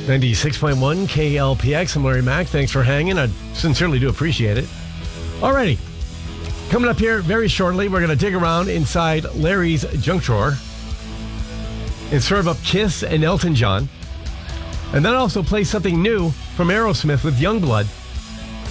96.1 KLPX. I'm Larry Mack. Thanks for hanging. I sincerely do appreciate it. Alrighty. Coming up here very shortly, we're going to dig around inside Larry's junk drawer and serve up Kiss and Elton John. And then also play something new from Aerosmith with Youngblood.